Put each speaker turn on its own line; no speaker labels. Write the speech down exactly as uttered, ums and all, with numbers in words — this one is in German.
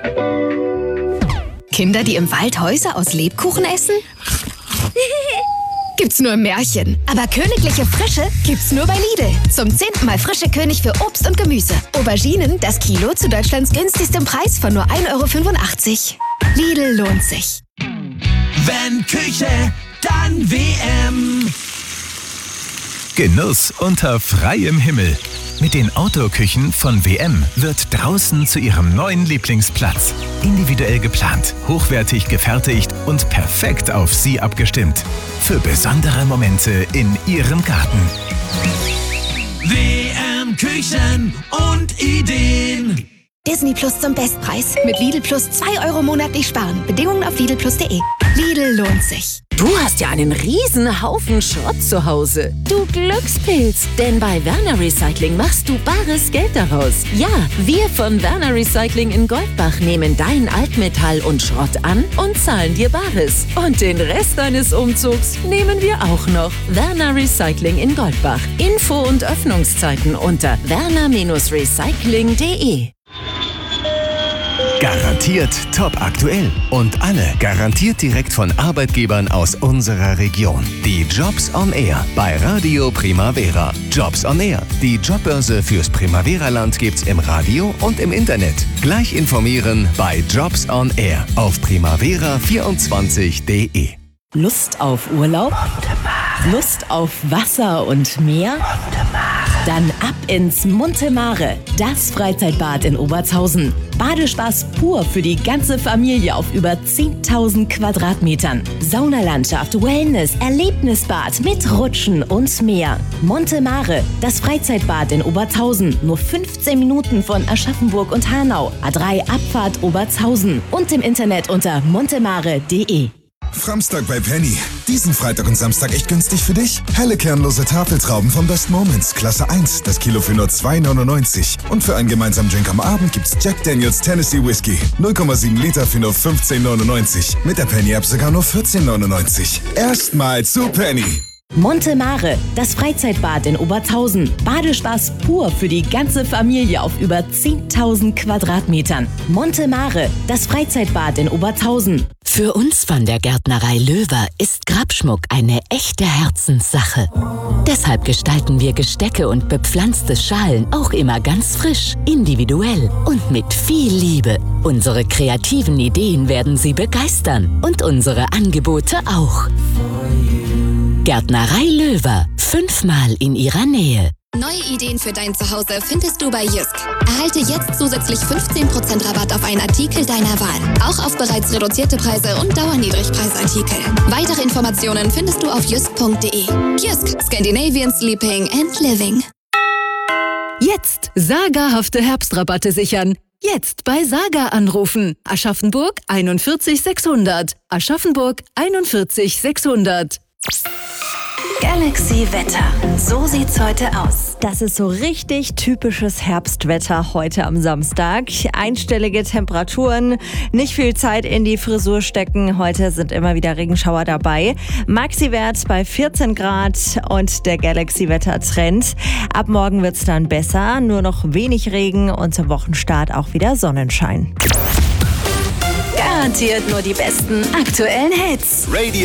Kinder, die im Wald Häuser aus Lebkuchen essen? Gibt's nur im Märchen. Aber königliche Frische gibt's nur bei Lidl. Zum zehnten Mal frische König für Obst und Gemüse. Auberginen, das Kilo zu Deutschlands günstigstem Preis von nur ein Euro fünfundachtzig. Lidl lohnt sich.
Wenn Küche, dann W M.
Genuss unter freiem Himmel. Mit den Outdoor-Küchen von W M wird draußen zu Ihrem neuen Lieblingsplatz. Individuell geplant, hochwertig gefertigt und perfekt auf Sie abgestimmt. Für besondere Momente in Ihrem Garten.
W M Küchen und Ideen.
Disney Plus zum Bestpreis. Mit Lidl Plus zwei Euro monatlich sparen. Bedingungen auf lidl plus punkt de. Lidl lohnt sich.
Du hast ja einen riesen Haufen Schrott zu Hause. Du Glückspilz, denn bei Werner Recycling machst du bares Geld daraus. Ja, wir von Werner Recycling in Goldbach nehmen dein Altmetall und Schrott an und zahlen dir Bares. Und den Rest deines Umzugs nehmen wir auch noch. Werner Recycling in Goldbach. Info und Öffnungszeiten unter werner Recycling punkt de.
Garantiert top aktuell und alle garantiert direkt von Arbeitgebern aus unserer Region. Die Jobs on Air bei Radio Primavera. Jobs on Air, die Jobbörse fürs Primavera-Land gibt's im Radio und im Internet. Gleich informieren bei Jobs on Air auf primavera vierundzwanzig punkt de.
Lust auf Urlaub? Lust auf Wasser und Meer? Dann ab ins Monte Mare, das Freizeitbad in Obertshausen. Badespaß pur für die ganze Familie auf über zehntausend Quadratmetern. Saunalandschaft, Wellness, Erlebnisbad mit Rutschen und mehr. Monte Mare, das Freizeitbad in Obertshausen. Nur fünfzehn Minuten von Aschaffenburg und Hanau. A drei Abfahrt Obertshausen. Und im Internet unter montemare punkt de.
Framstag bei Penny. Diesen Freitag und Samstag echt günstig für dich. Helle kernlose Tafeltrauben vom Best Moments, Klasse eins, das Kilo für nur zwei neunundneunzig. Und für einen gemeinsamen Drink am Abend gibt's Jack Daniels Tennessee Whiskey. null Komma sieben Liter für nur fünfzehn neunundneunzig. Mit der Penny-App sogar nur vierzehn neunundneunzig. Erstmal zu Penny.
Monte Mare, das Freizeitbad in Obertshausen. Badespaß pur für die ganze Familie auf über zehntausend Quadratmetern. Monte Mare, das Freizeitbad in Obertshausen.
Für uns von der Gärtnerei Löwer ist Grabschmuck eine echte Herzenssache. Deshalb gestalten wir Gestecke und bepflanzte Schalen auch immer ganz frisch, individuell und mit viel Liebe. Unsere kreativen Ideen werden Sie begeistern und unsere Angebote auch. Gärtnerei Löwer, fünfmal in Ihrer Nähe.
Neue Ideen für dein Zuhause findest du bei Jysk. Erhalte jetzt zusätzlich fünfzehn Prozent Rabatt auf einen Artikel deiner Wahl. Auch auf bereits reduzierte Preise und Dauerniedrigpreisartikel. Weitere Informationen findest du auf jysk punkt de. Jysk, Scandinavian Sleeping and Living.
Jetzt sagerhafte Herbstrabatte sichern. Jetzt bei Saga anrufen. Aschaffenburg einundvierzig sechshundert. Aschaffenburg einundvierzig sechshundert.
Galaxy Wetter. So sieht's heute aus.
Das ist so richtig typisches Herbstwetter heute am Samstag. Einstellige Temperaturen, nicht viel Zeit in die Frisur stecken. Heute sind immer wieder Regenschauer dabei. Maxi-Wert bei vierzehn Grad und der Galaxy-Wetter-Trend. Ab morgen wird's dann besser, nur noch wenig Regen und zum Wochenstart auch wieder Sonnenschein.
Garantiert nur die besten aktuellen Hits.
Radio